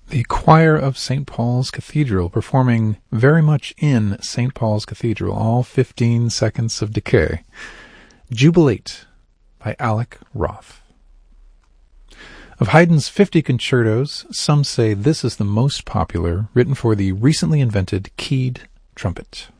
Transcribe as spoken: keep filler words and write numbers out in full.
The choir of Saint Paul's Cathedral performing very much in Saint Paul's Cathedral, all fifteen seconds of decay. Jubilate by Alec Roth. Of Haydn's fifty concertos, some say this is the most popular, written for the recently invented keyed trumpet.